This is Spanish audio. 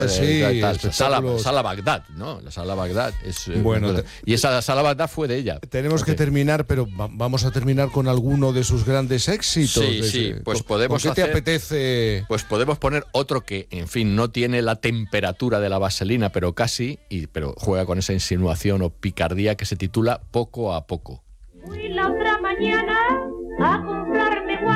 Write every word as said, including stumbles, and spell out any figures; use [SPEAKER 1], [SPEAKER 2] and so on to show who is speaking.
[SPEAKER 1] Sí,
[SPEAKER 2] tal, Sala,
[SPEAKER 1] espectáculos.
[SPEAKER 2] Sala Bagdad, ¿no? La Sala Bagdad es eh,
[SPEAKER 1] Bueno,
[SPEAKER 2] una cosa-
[SPEAKER 1] te-
[SPEAKER 2] y esa Sala Bagdad fue de ella.
[SPEAKER 1] Tenemos que
[SPEAKER 2] Ok.
[SPEAKER 1] terminar, pero va- vamos a terminar con alguno de sus grandes éxitos.
[SPEAKER 2] Sí,
[SPEAKER 1] de
[SPEAKER 2] sí,
[SPEAKER 1] ese-
[SPEAKER 2] pues
[SPEAKER 1] ¿con-
[SPEAKER 2] podemos
[SPEAKER 1] ¿con qué te
[SPEAKER 2] hacer-
[SPEAKER 1] apetece?
[SPEAKER 2] Pues podemos poner otro que, en fin, no tiene la temperatura de la vaselina, pero casi, y, pero juega con esa insinuación o picardía que se titula Poco a Poco.
[SPEAKER 3] Fui la otra mañana